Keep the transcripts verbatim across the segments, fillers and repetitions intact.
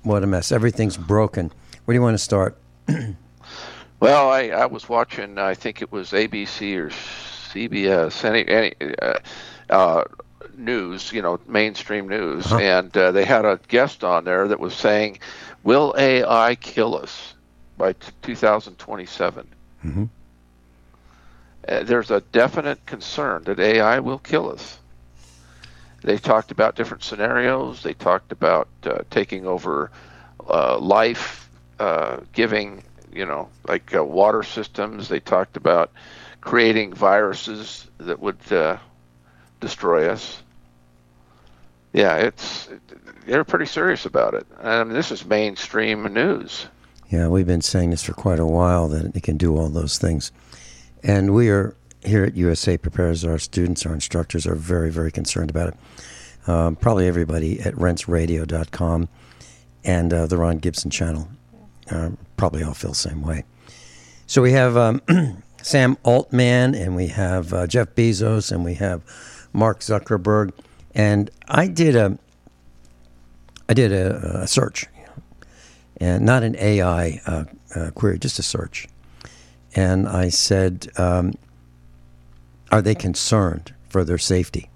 What a mess. Everything's broken. Where do you want to start? Well, I, I was watching, I think it was A B C or C B S, any, any uh, uh, news, you know, mainstream news, Uh-huh. and uh, they had a guest on there that was saying, will A I kill us by t- two thousand twenty-seven? Mm-hmm. Uh, there's a definite concern that A I will kill us. They talked about different scenarios. They talked about uh, taking over uh, life, uh, giving, you know, like uh, water systems. They talked about creating viruses that would uh, destroy us. Yeah, it's they're pretty serious about it. And this is mainstream news. Yeah, we've been saying this for quite a while, that it can do all those things. And we are, here at U S A Prepares, our students, our instructors are very, very concerned about it. Um, probably everybody at rents radio dot com and uh, the Ron Gibson channel uh, probably all feel the same way. So we have um, Sam Altman, and we have uh, Jeff Bezos, and we have Mark Zuckerberg. And I did a, I did a, a search, and not an A I uh, uh, query, just a search. And I said, um, are they concerned for their safety?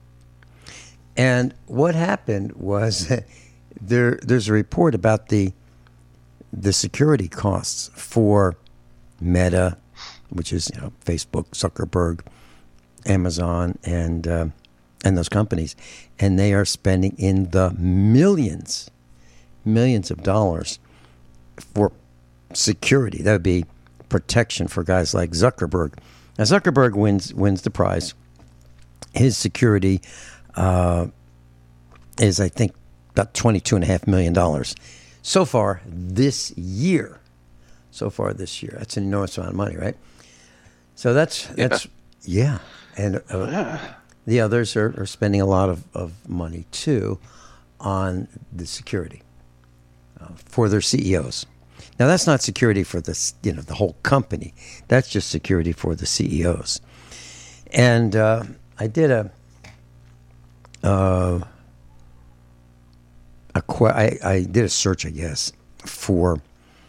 And what happened was there. There's a report about the the security costs for Meta, which is, you know, Facebook, Zuckerberg, Amazon, and uh, and those companies, and they are spending in the millions, millions of dollars for security. That would be protection for guys like Zuckerberg. Now, Zuckerberg wins wins the prize. His security uh, is, I think, about twenty-two point five million dollars so far this year. So far this year. That's an enormous amount of money, right? So that's, Yeah. that's yeah. And uh, Yeah. the others are, are spending a lot of, of money, too, on the security uh, for their C E Os. Now, that's not security for the, you know, the whole company. That's just security for the C E Os. And uh, I did a, uh, a que- I, I did a search, I guess, for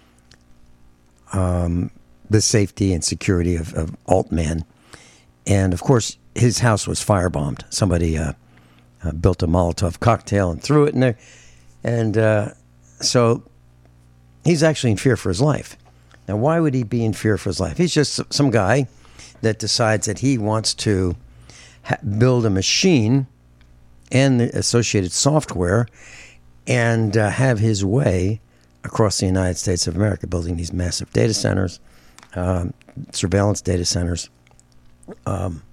um, the safety and security of, of Altman. And, of course, his house was firebombed. Somebody uh, uh, built a Molotov cocktail and threw it in there. And uh, so he's actually in fear for his life. Now, why would he be in fear for his life? He's just some guy that decides that he wants to ha- build a machine and the associated software and uh, have his way across the United States of America, building these massive data centers, um, surveillance data centers, um,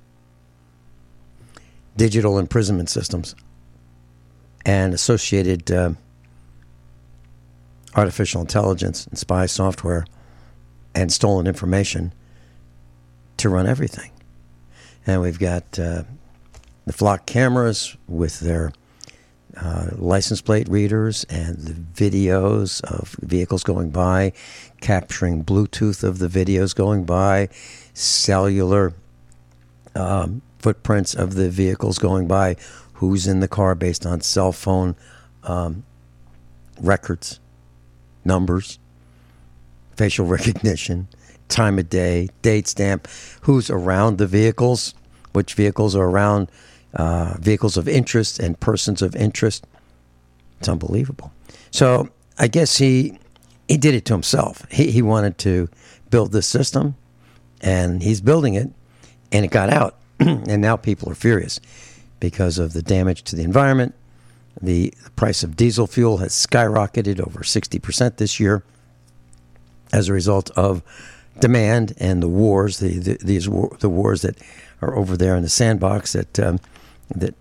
digital imprisonment systems, and associated uh, artificial intelligence and spy software and stolen information to run everything. And we've got uh, the flock cameras with their uh, license plate readers and the videos of vehicles going by, capturing Bluetooth of the videos going by, cellular um, footprints of the vehicles going by, who's in the car based on cell phone um, records, numbers, facial recognition, time of day, date stamp, who's around the vehicles, which vehicles are around uh, vehicles of interest and persons of interest. It's unbelievable. So I guess he he did it to himself. He he wanted to build this system, and he's building it, and it got out, and now people are furious because of the damage to the environment. The price of diesel fuel has skyrocketed over sixty percent this year as a result of demand and the wars, the, the these war, the wars that are over there in the sandbox that um, that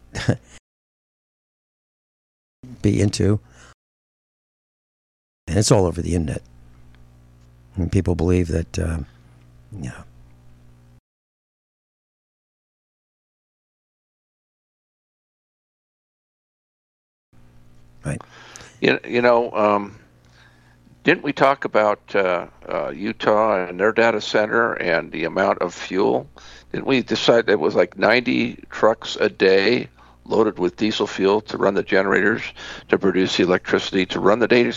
be into, and it's all over the internet. And people believe that, um, you know, right? You, you know, um, didn't we talk about uh, uh, Utah and their data center and the amount of fuel? Didn't we decide it was like ninety trucks a day loaded with diesel fuel to run the generators to produce the electricity to run the data